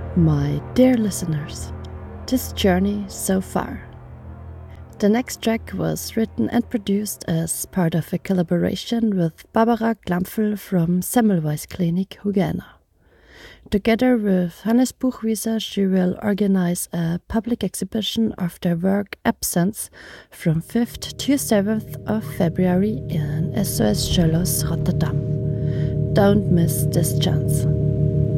My dear listeners, this journey so far. The next track was written and produced as part of a collaboration with Barbara Glampfel from Semmelweis Klinik Hugena. Together with Hannes Buchwieser, she will organize a public exhibition of their work Absence from 5th to 7th of February in SOS Schöllers, Rotterdam. Don't miss this chance.